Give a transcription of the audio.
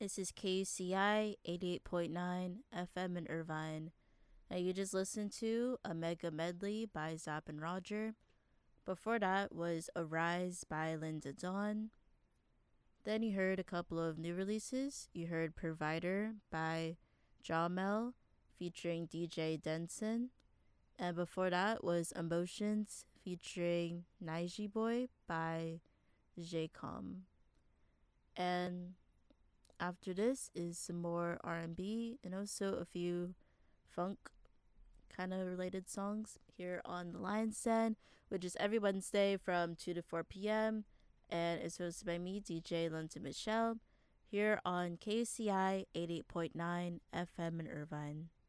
This is KUCI 88.9 FM in Irvine. Now you just listened to a mega medley by Zapp and Roger. Before that was Arise by Linda Dawn. Then you heard a couple of new releases. You heard Provider by Jamel featuring DJ Denson. And before that was Emotions featuring Naiji Boy by Jcom. And after this is some more R&B and also a few funk kind of related songs here on the Lion's Den, which is every Wednesday from 2 to 4 p.m. And it's hosted by me, DJ London Michelle, here on KUCI 88.9 FM in Irvine.